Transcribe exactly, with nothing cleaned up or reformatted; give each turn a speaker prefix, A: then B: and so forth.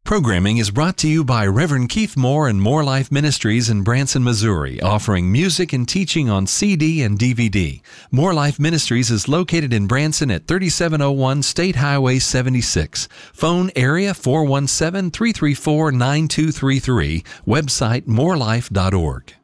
A: Programming is brought to you by Reverend Keith Moore and More Life Ministries in Branson, Missouri, offering music and teaching on C D and D V D. More Life Ministries is located in Branson at thirty-seven oh one State Highway seventy-six. Phone area four one seven, three three four, nine two three three. Website more life dot org.